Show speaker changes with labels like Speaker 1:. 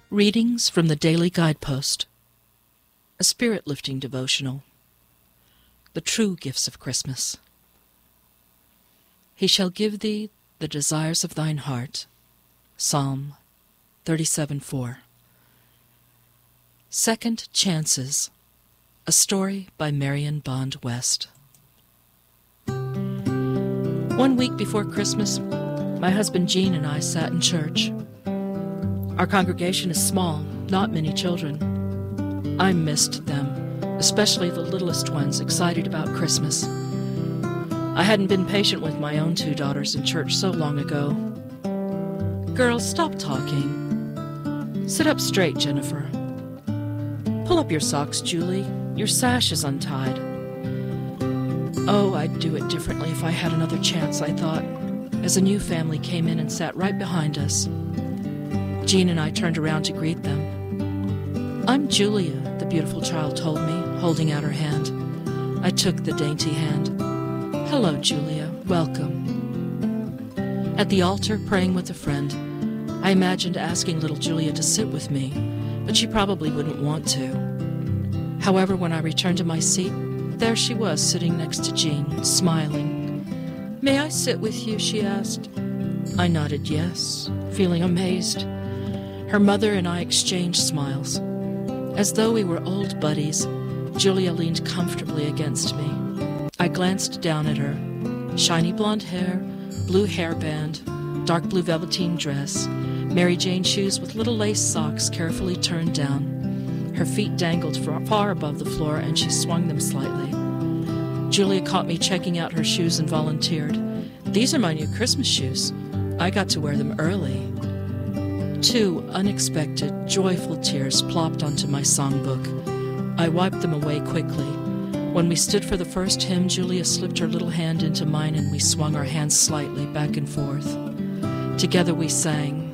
Speaker 1: Readings from the Daily Guidepost, a spirit-lifting devotional, the true gifts of Christmas. He shall give thee the desires of thine heart. Psalm 37:4. Second Chances, a story by Marion Bond West. 1 week before Christmas, my husband Gene and I sat in church. Our congregation is small, not many children. I missed them, especially the littlest ones excited about Christmas. I hadn't been patient with my own 2 daughters in church so long ago. Girls, stop talking. Sit up straight, Jennifer. Pull up your socks, Julie. Your sash is untied. Oh, I'd do it differently if I had another chance, I thought, as a new family came in and sat right behind us. Jean and I turned around to greet them. "I'm Julia," the beautiful child told me, holding out her hand. I took the dainty hand. "Hello, Julia. Welcome." At the altar, praying with a friend, I imagined asking little Julia to sit with me, but she probably wouldn't want to. However, when I returned to my seat, there she was, sitting next to Jean, smiling. "May I sit with you?" she asked. I nodded yes, feeling amazed. Her mother and I exchanged smiles. As though we were old buddies, Julia leaned comfortably against me. I glanced down at her. Shiny blonde hair, blue hairband, dark blue velveteen dress, Mary Jane shoes with little lace socks carefully turned down. Her feet dangled far above the floor, and she swung them slightly. Julia caught me checking out her shoes and volunteered. "These are my new Christmas shoes. I got to wear them early." 2 unexpected, joyful tears plopped onto my songbook. I wiped them away quickly. When we stood for the first hymn, Julia slipped her little hand into mine and we swung our hands slightly back and forth. Together we sang,